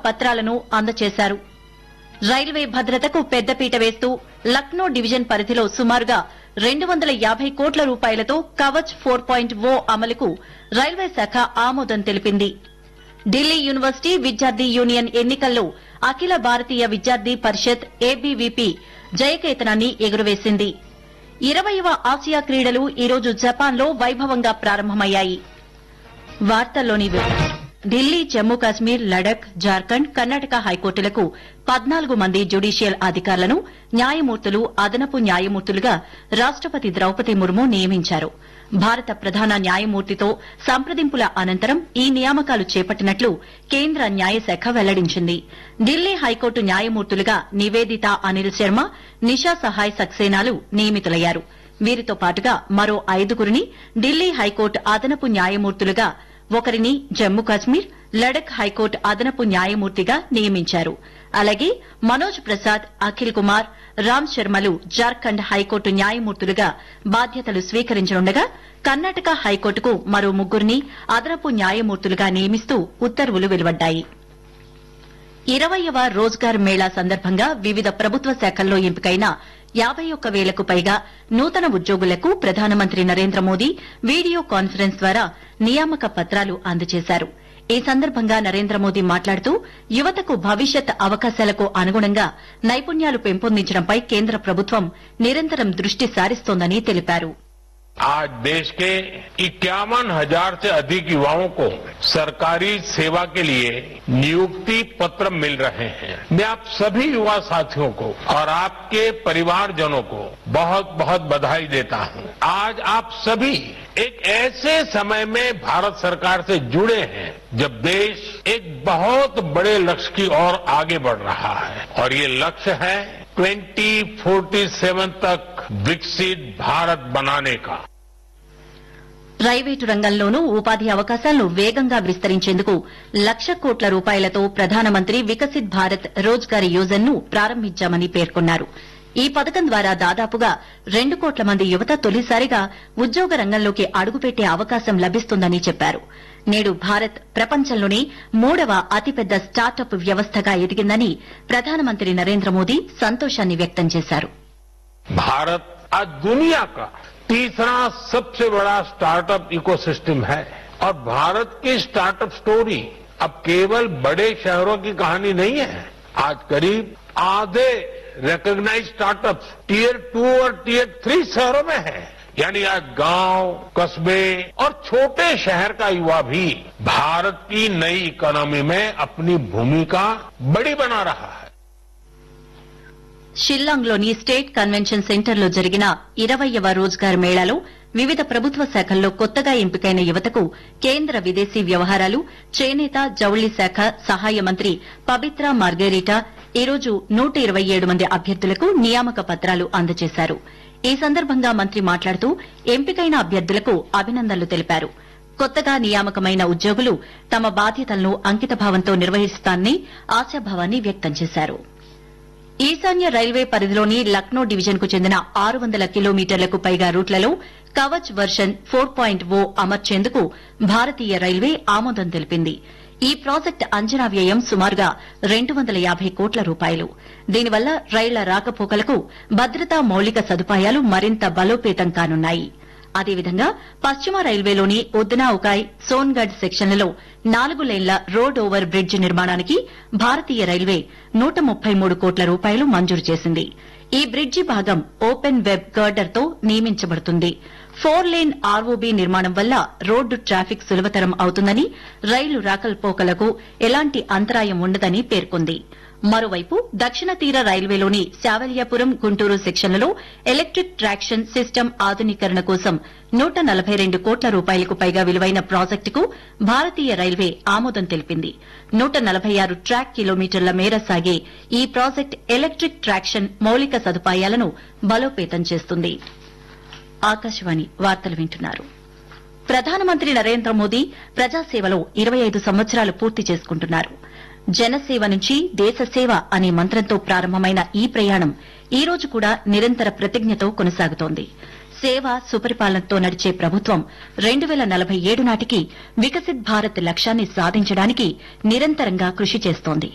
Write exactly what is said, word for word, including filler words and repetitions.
పత్రాలను అందజేశారు. రైల్వే భద్రతకు పెద్దపీట వేస్తూ లక్నో డివిజన్ పరిధిలో సుమారుగా రెండు వందల యాభై కోట్ల రూపాయలతో కవచ్ ఫోర్ పాయింట్ ఓ అమలుకు రైల్వే శాఖ ఆమోదం తెలిపింది. ఢిల్లీ యూనివర్సిటీ విద్యార్థి యూనియన్ ఎన్నికల్లో అఖిల భారతీయ విద్యార్థి పరిషత్ ఏబీవీపీ జయకేతనాన్ని ఎగురవేసింది. ఇరవైవ ఆసియా క్రీడలు ఈరోజు జపాన్లో వైభవంగా ప్రారంభమయ్యాయి. వార్తల్లోని వివరాలు. ఢిల్లీ, జమ్మూ కాశ్మీర్, లడఖ్, జార్ఖండ్, కర్ణాటక హైకోర్టులకు పద్నాలుగు మంది జ్యుడీషియల్ అధికారులను న్యాయమూర్తులు, అదనపు న్యాయమూర్తులుగా రాష్టపతి ద్రౌపది ముర్ము నియమించారు. భారత ప్రధాన న్యాయమూర్తితో సంప్రదింపుల అనంతరం ఈ నియామకాలు చేపట్టినట్లు కేంద్ర న్యాయశాఖ వెల్లడించింది. ఢిల్లీ హైకోర్టు న్యాయమూర్తులుగా నివేదిత అనిల్ శర్మ, నిషా సహాయ్ సక్సేనాలు నియమితులయ్యారు. వీరితో పాటుగా మరో ఐదుగురిని ఢిల్లీ హైకోర్టు అదనపు న్యాయమూర్తులుగా, ఒకరిని జమ్మూ కాశ్మీర్, లడఖ్ హైకోర్టు అదనపు న్యాయమూర్తిగా నియమించారు. అలాగే మనోజ్ ప్రసాద్, అఖిల్ కుమార్, రామ్ శర్మలు జార్ఖండ్ హైకోర్టు న్యాయమూర్తులుగా బాధ్యతలు స్వీకరించనుండగా, కర్ణాటక హైకోర్టుకు మరో ముగ్గురిని అదనపు న్యాయమూర్తులుగా నియమిస్తూ ఉత్తర్వులు వెలువడ్డాయి. ఇరవైవ రోజ్గార్ మేళా సందర్భంగా వివిధ ప్రభుత్వ శాఖల్లో ఎంపికైన యాబై ఒక్క వేలకు పైగా నూతన ఉద్యోగులకు ప్రధానమంత్రి నరేంద్ర మోదీ వీడియో కాన్ఫరెన్స్ ద్వారా నియామక పత్రాలు అందజేశారు. ఈ సందర్భంగా నరేంద్ర మోదీ మాట్లాడుతూ యువతకు భవిష్యత్ అవకాశాలకు అనుగుణంగా నైపుణ్యాలు పెంపొందించడంపై కేంద్ర ప్రభుత్వం నిరంతరం దృష్టి సారిస్తోందని తెలిపారు. आज देश के इक्यावन हजार से अधिक युवाओं को सरकारी सेवा के लिए नियुक्ति पत्र मिल रहे हैं. मैं आप सभी युवा साथियों को और आपके परिवारजनों को बहुत बहुत बधाई देता हूं. आज आप सभी एक ऐसे समय में भारत सरकार से जुड़े हैं जब देश एक बहुत बड़े लक्ष्य की ओर आगे बढ़ रहा है और ये लक्ष्य है ट्वेंटी फोर्टी सेवन तक विकसित भारत बनाने का. ప్రైవేటు రంగంలోనూ ఉపాధి అవకాశాలను వేగంగా విస్తరించేందుకు లక్ష కోట్ల రూపాయలతో ప్రధానమంత్రి వికసిత్ భారత్ రోజ్గార్ యోజనను ప్రారంభించామని పేర్కొన్నారు. ఈ పథకం ద్వారా దాదాపుగా రెండు కోట్ల మంది యువత తొలిసారిగా ఉద్యోగ రంగంలోకి అడుగుపెట్టే అవకాశం లభిస్తుందని చెప్పారు. నేడు భారత్ ప్రపంచంలోనే మూడవ అతిపెద్ద స్టార్టప్ వ్యవస్థగా ఎదిగిందని ప్రధానమంత్రి నరేంద్ర మోదీ సంతోషాన్ని వ్యక్తం చేశారు. भारत आज दुनिया का तीसरा सबसे बड़ा स्टार्टअप इकोसिस्टम है और भारत की स्टार्टअप स्टोरी अब केवल बड़े शहरों की कहानी नहीं है. आज करीब आधे रिकॉग्नाइज स्टार्टअप टीयर टू और टीयर थ्री शहरों में है. यानी आज गांव, कस्बे और छोटे शहर का युवा भी भारत की नई इकोनॉमी में अपनी भूमिका बड़ी बना रहा है. షిల్లాంగ్లోని స్టేట్ కన్వెన్షన్ సెంటర్లో జరిగిన ఇరవైవ రోజ్గార్ మేళాలో వివిధ ప్రభుత్వ శాఖల్లో కొత్తగా ఎంపికైన యువతకు కేంద్ర విదేశీ వ్యవహారాలు, చేనేత, జౌళి శాఖ సహాయ మంత్రి పబిత్రా మార్గెరిటా ఈరోజు నూట ఇరవై ఏడు మంది అభ్యర్థులకు నియామక పత్రాలు అందజేశారు. ఈ సందర్భంగా మంత్రి మాట్లాడుతూ ఎంపికైన అభ్యర్థులకు అభినందనలు తెలిపారు. కొత్తగా నియామకమైన ఉద్యోగులు తమ బాధ్యతలను అంకితభావంతో నిర్వహిస్తారని ఆశాభావాన్ని వ్యక్తం చేశారు. ఈశాన్య రైల్వే పరిధిలోని లక్నో డివిజన్ కు చెందిన ఆరు వందల కిలోమీటర్లకు పైగా రూట్లలో కవచ్ వర్షన్ ఫోర్ పాయింట్ ఓ అమర్చేందుకు భారతీయ రైల్వే ఆమోదం తెలిపింది. ఈ ప్రాజెక్టు అంచనా వ్యయం సుమారుగా రెండు వందల యాభై కోట్ల రూపాయలు. దీనివల్ల రైళ్ల రాకపోకలకు భద్రతా మౌలిక సదుపాయాలు మరింత బలోపేతం కానున్నాయి. అదేవిధంగా పశ్చిమ రైల్వేలోని ఉద్నా ఉకాయ్, సోన్గఢ్ సెక్షన్లలో నాలుగు లేన్ల రోడ్ ఓవర్ బ్రిడ్జ్ నిర్మాణానికి భారతీయ రైల్వే నూట ముప్పై మూడు కోట్ల రూపాయలు మంజూరు చేసింది. ఈ బ్రిడ్జి భాగం open web గర్డర్తో నియమించబడుతుంది. Four lane ROB నిర్మాణం వల్ల రోడ్డు ట్రాఫిక్ సులభతరం అవుతుందని, రైలు రాకపోకలకు ఎలాంటి అంతరాయం ఉండదని పేర్కొంది. మరోవైపు దక్షిణ తీర రైల్వేలోని Savalyapuram, Guntur సెక్షన్లలో electric traction system ఆధునీకరణ కోసం నూట నలభై రెండు కోట్ల రూపాయలకు పైగా విలువైన ప్రాజెక్టుకు భారతీయ రైల్వే ఆమోదం తెలిపింది. నూట నలభై ఆరు ట్రాక్ కిలోమీటర్ల మేర సాగే ఈ ప్రాజెక్టు ఎలక్టిక్ ట్రాక్షన్ మౌలిక సదుపాయాలను బలోపేతం చేస్తుంది. ఆకాశవాణి వార్తలు వింటున్నారు. ప్రధానమంత్రి నరేంద్ర మోదీ ప్రజాసేవలో ఇరవై ఐదు సంవత్సరాలు పూర్తి చేసుకుంటున్నారు. జనసేవ నుంచి దేశసేవ అనే మంత్రంతో ప్రారంభమైన ఈ ప్రయాణం ఈ రోజు కూడా నిరంతర ప్రతిజ్ఞతో కొనసాగుతోంది. సేవ, సుపరిపాలనతో నడిచే ప్రభుత్వం రెండు వేల నలభై ఏడు నాటికి వికసిత్ భారత్ లక్ష్యాన్ని సాధించడానికి నిరంతరంగా కృషి చేస్తోంది.